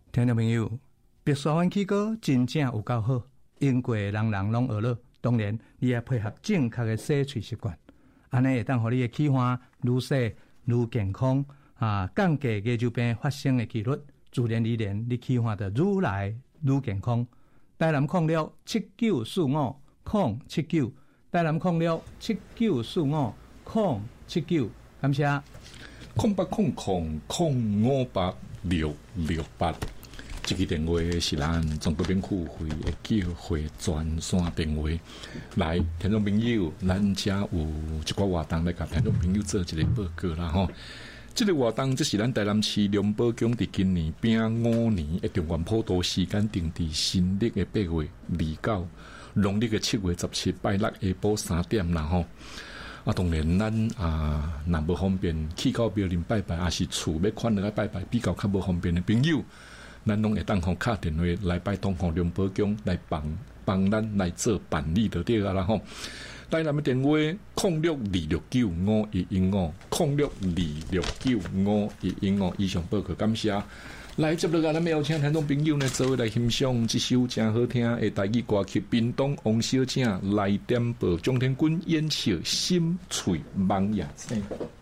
听众朋友，白沙湾起歌真正有够好，英国人人拢学了。当然，你要配合正确的洗喙习惯，安尼会当互你的气管愈洗愈健康降低牙周病发生的几率，自然而然你气管就愈来愈健康。台南0979450790，台南0979450790，感谢。 0800058668，这个电话是咱中国免付费的叫会专线电话。来，听众朋友，咱遮有一寡活动来甲听众朋友做一个报告啦吼。这个活动，这是咱台南市龙宝宫伫今年丙午年的中原普渡时间定伫新历的8月29，农历的7月17，拜六下晡3點啦吼。当然咱若无方便去到庙林拜拜，也是厝要款落来拜拜，比较较无方便的朋友，咱拢会当互敲电话来拜东方龙宝宫来帮咱来做办理就对啦吼。台南的电话0626951105，0626951105，以上报告感谢。来接落来，咱们邀请听众朋友呢，做来欣赏这首真好听的台语歌曲，屏东王小姐来点播，张天军演唱《心碎梦也青》。